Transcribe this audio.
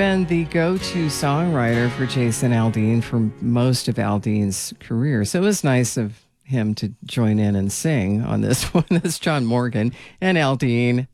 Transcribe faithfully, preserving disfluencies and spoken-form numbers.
And the go-to songwriter for Jason Aldean for most of Aldean's career. So it was nice of him to join in and sing on this one. That's John Morgan and Aldean